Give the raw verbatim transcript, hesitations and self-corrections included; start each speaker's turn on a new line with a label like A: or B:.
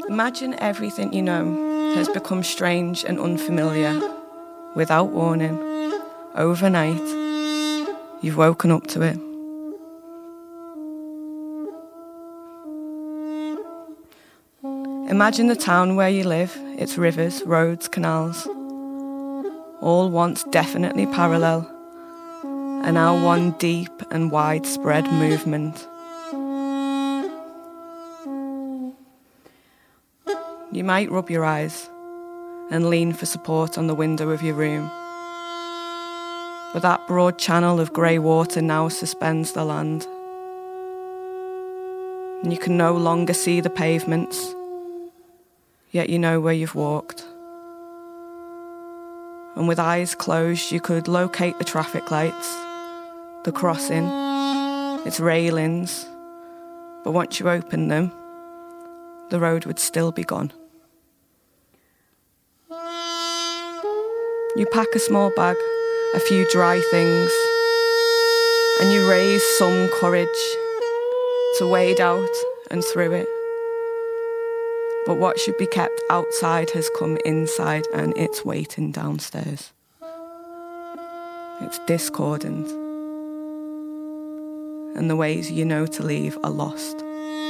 A: Imagine everything you know has become strange and unfamiliar without warning. Overnight, you've woken up to it. Imagine the town where you live, its rivers, roads, canals, all once definitely parallel, are now one deep and widespread movement. You might rub your eyes and lean for support on the window of your room, but that broad channel of grey water now suspends the land, and you can no longer see the pavements, yet you know where you've walked. And with eyes closed, you could locate the traffic lights, the crossing, its railings, but once you open them, the road would still be gone. You pack a small bag, a few dry things, and you raise some courage to wade out and through it. But what should be kept outside has come inside, and it's waiting downstairs. It's discordant, and the ways you know to leave are lost.